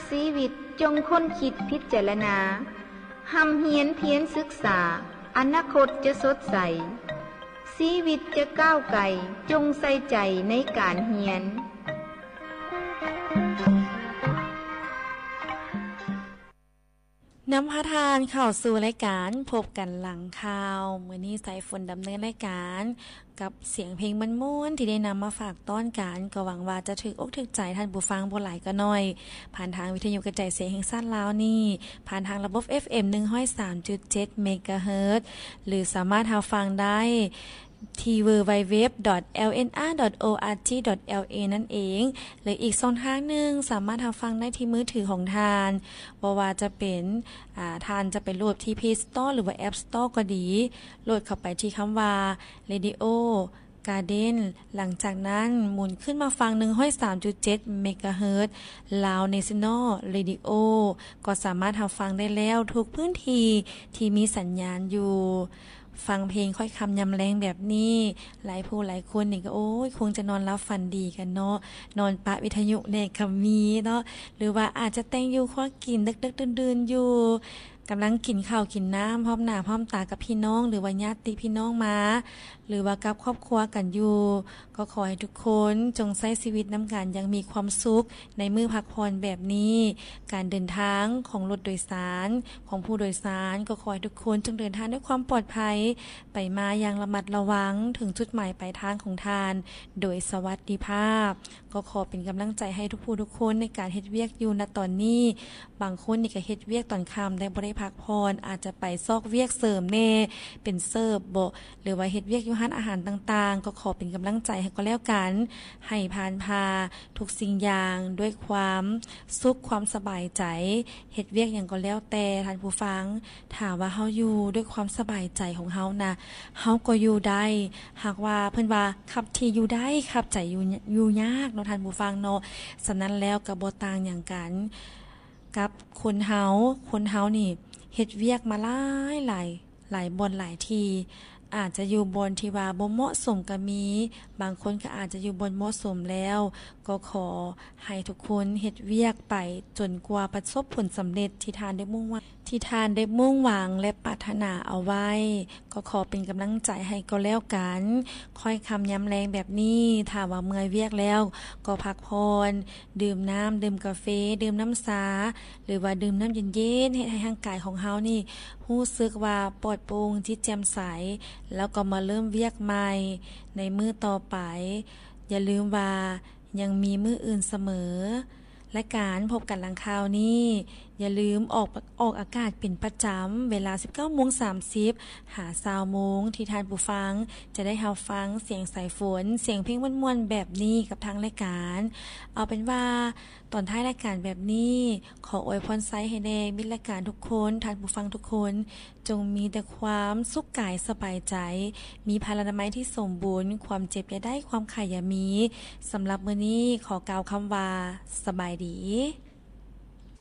ชีวิตจงค้นคิดพิจารณาหำเหียนเพียรศึกษาอนาคตจะสดใสชีวิตจะก้าวไกลจงใส่ใจในการเรียนนำพาทานเข้าสู่รายการพบกันหลังข่าวมื้อนี้สายฝนดำเนินรายการกับเสียงเพลงม่วนๆที่ได้นำมาฝากต้อนกันก็หวังว่าจะถึกอกถึกใจท่านผู้ฟังบ่หลายก็น้อยผ่านทางวิทยุกระจายเสียงแห่งชาติลาวนี่ผ่านทางระบบ FM 103.7 เมกะเฮิรตซ์หรือสามารถรับฟังได้ที่ www.lnr.org.la นั่นเองหรืออีกช่องทางนึงสามารถรับฟังได้ที่มือถือของทานบ่ว่าจะเป็นทานจะไปโหลดที่ Play Store หรือว่า App Store ก็ดีโหลดเข้าไปที่คำว่า Radio Garden หลังจากนั้นหมุนขึ้นมาฟัง 103.7 เมกะเฮิรตซ์ Lao National Radio ก็สามารถรับฟังได้แล้วทุกพื้นที่ที่มีสัญญาณอยู่ฟังเพลงค่อยคำยำแรงแบบนี้หลายผู้หลายคนนี่ก็โอ้ยคงจะนอนรับฝันดีกันเนาะนอนปะวิทยุในคำมีเนาะหรือว่าอาจจะแต่งอยู่ข้อกินดึกๆดื่นๆอยู่กำลังกินข้าวกินน้ำพร้อมหน้าพร้อมตากับพี่น้องหรือว่าญาติพี่น้องมาหรือว่ากับครอบครัวกันอยู่ก็ขอให้ทุกคนจงใช้ชีวิตนำกันยังมีความสุขในมื้อพักผ่อนแบบนี้การเดินทางของรถโดยสารของผู้โดยสารก็ขอให้ทุกคนจงเดินทางด้วยความปลอดภัยไปมาอย่างระมัดระวังถึงจุดหมายปลายทางของทานโดยสวัสดิภาพก็ขอเป็นกำลังใจให้ทุกผู้ทุกคนในการเฮ็ดเวียกอยู่ณตอนนี้บางคนนี่ก็เฮ็ดเวียกตอนค่ำได้บ่ได้พักผ่อนอาจจะไปซอกเวียกเสริมแน่เป็นเสิร์ฟบ่หรือว่าเฮ็ดเวียกอยู่ร้านอาหารต่างๆก็ขอเป็นกำลังใจให้ก็แล้วกันให้ผ่านพาทุกสิ่งอย่างด้วยความสุขความสบายใจเฮ็ดเวียกหยังก็แล้วแต่ท่านผู้ฟังถ้าว่าเฮาอยู่ด้วยความสบายใจของเฮานะเฮาก็อยู่ได้หากว่าเพิ่นว่าขับที่อยู่ได้ขับใจอยู่ยากเนาะท่านผู้ฟังเนาะฉะนั้นแล้วก็บ่ต่างหยังกันกับคนเฮานี่เฮ็ดเวียกมาหลายบ่อนหลายทีอาจจะอยู่บนที่ว่าบ่เหมาะสมก็มีบางคนก็อาจจะอยู่บนเหมาะสมแล้วก็ขอให้ทุกคนเฮ็ดเวียกไปจนกว่าประสบผลสำเร็จที่ทานได้มุ่งหวังและปรารถนาเอาไว้ก็ขอเป็นกำลังใจให้ก็แล้วกันค่อยคำย้ำแรงแบบนี้ถ้าว่าเมื่อยเวียกแล้วก็พักผ่อนดื่มน้ำดื่มกาแฟดื่มน้ำชาหรือว่าดื่มน้ำเย็นๆเฮ็ดให้ร่างกายของเฮานี่รู้สึกว่าปลอดโปร่งจิตแจ่มใสแล้วก็มาเริ่มเวียกใหม่ในมื้อต่อไปอย่าลืมว่ายังมีมื้ออื่นเสมอและการพบกันหลังข่าวนี้อย่าลืมออกอากาศเป็นประจำเวลา 19:30 หา 20:00 ที่ท่านผู้ฟังจะได้รับฟังเสียงสายฝนเสียงเพลงม่วนๆแบบนี้กับทางรายการเอาเป็นว่าตอนท้ายรายการแบบนี้ขออวยพรไซให้แด่มิตรรายการทุกคนท่านผู้ฟังทุกคนจงมีแต่ความสุขกายสบายใจมีพลานามัยที่สมบูรณ์ความเจ็บอย่าได้ความไข้อย่ามีสำหรับมื้อนี้ขอกล่าวคำว่าสบายดี